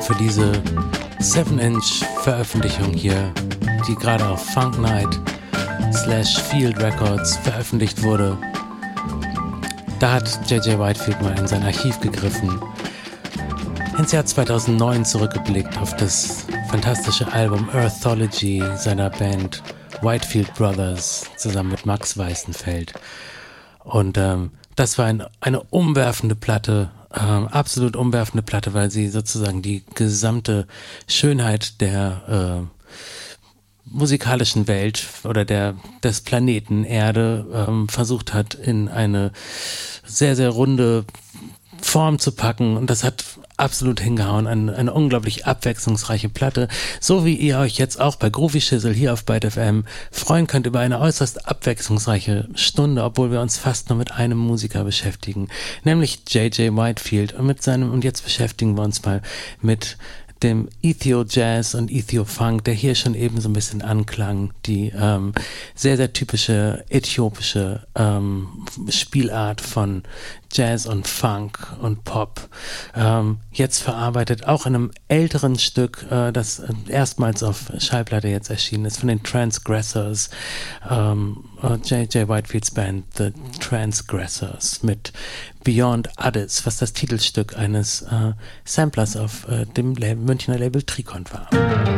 für diese 7-Inch-Veröffentlichung hier, die gerade auf Funk Night /Field Records veröffentlicht wurde. Da hat J.J. Whitefield mal in sein Archiv gegriffen, ins Jahr 2009 zurückgeblickt auf das fantastische Album Earthology seiner Band Whitefield Brothers zusammen mit Max Weißenfeld. Und das war eine umwerfende Platte, absolut umwerfende Platte, weil sie sozusagen die gesamte Schönheit der musikalischen Welt oder des Planeten Erde versucht hat, in eine sehr, sehr runde Form zu packen, und das hat absolut hingehauen. Eine unglaublich abwechslungsreiche Platte, so wie ihr euch jetzt auch bei Groovy Shizzle hier auf Byte FM freuen könnt über eine äußerst abwechslungsreiche Stunde, obwohl wir uns fast nur mit einem Musiker beschäftigen, nämlich J.J. Whitefield, und jetzt beschäftigen wir uns mal mit dem Ethio-Jazz und Ethio-Funk, der hier schon eben so ein bisschen anklang, die sehr, sehr typische äthiopische Spielart von Jazz und Funk und Pop, jetzt verarbeitet, auch in einem älteren Stück, das erstmals auf Schallplatte jetzt erschienen ist, von den Transgressors, J.J. Whitefields Band The Transgressors mit Beyond Addis, was das Titelstück eines Samplers auf dem Münchner Label Trikont war.